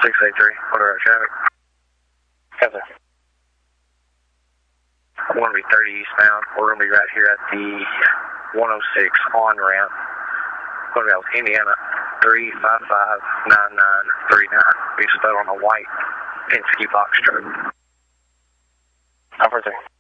683, order our traffic. Yes, sir. We're going to be 30 eastbound. We're going to be right here at the 106 on-ramp. We're going to be out with Indiana 3559939. We spelled on a white Penske box truck. Operator.